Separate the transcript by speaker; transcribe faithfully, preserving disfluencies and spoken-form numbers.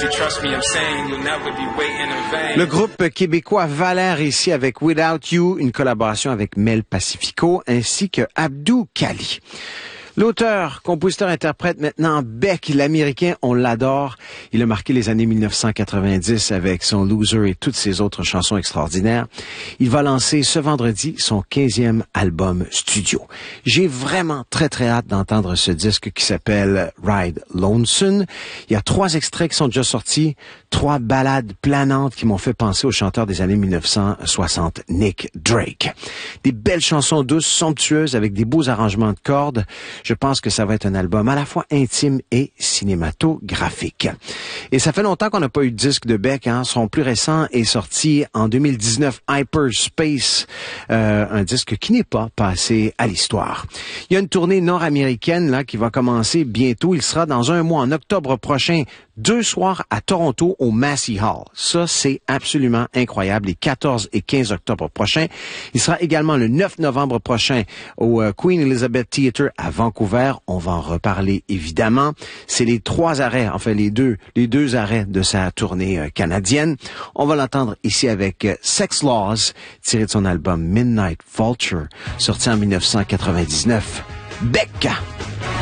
Speaker 1: Le groupe québécois Valère ici avec Without You, une collaboration avec Mel Pacifico ainsi que Abdou Kali. L'auteur, compositeur, interprète maintenant Beck, l'Américain, on l'adore. Il a marqué les années mille neuf cent quatre-vingt-dix avec son Loser et toutes ses autres chansons extraordinaires. Il va lancer ce vendredi son quinzième album studio. J'ai vraiment très très hâte d'entendre ce disque qui s'appelle Ride Lonesome. Il y a trois extraits qui sont déjà sortis, trois ballades planantes qui m'ont fait penser au chanteur des années mille neuf cent soixante, Nick Drake. Des belles chansons douces, somptueuses avec des beaux arrangements de cordes. Je pense que ça va être un album à la fois intime et cinématographique. Et ça fait longtemps qu'on n'a pas eu de disque de Beck. Hein. Son plus récent est sorti en deux mille dix-neuf, Hyperspace, euh, un disque qui n'est pas passé à l'histoire. Il y a une tournée nord-américaine là qui va commencer bientôt. Il sera dans un mois, en octobre prochain, deux soirs à Toronto au Massey Hall. Ça, c'est absolument incroyable. Les quatorze et quinze octobre prochains. Il sera également le neuf novembre prochain au euh, Queen Elizabeth Theatre à Vancouver. On va en reparler évidemment. C'est les trois arrêts, enfin les deux, les deux arrêts de sa tournée euh, canadienne. On va l'entendre ici avec euh, Sex Laws, tiré de son album Midnight Vulture, sorti en mille neuf cent quatre-vingt-dix-neuf. Beck!